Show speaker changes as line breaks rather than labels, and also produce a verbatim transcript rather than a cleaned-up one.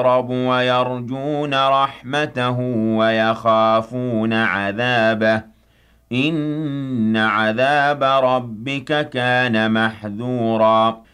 ويرجون رحمته ويخافون عذابه إن عذاب ربك كان محذورا